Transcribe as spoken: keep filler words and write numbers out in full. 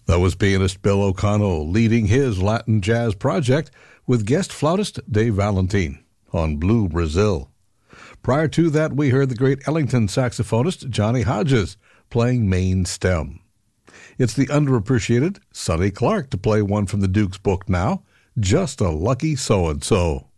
That was pianist Bill O'Connell leading his Latin jazz project with guest flautist Dave Valentine on Blue Brazil. Prior to that, we heard the great Ellington saxophonist Johnny Hodges playing main stem. It's the underappreciated Sonny Clark to play one from the Duke's book now, Just a Lucky So-and-So.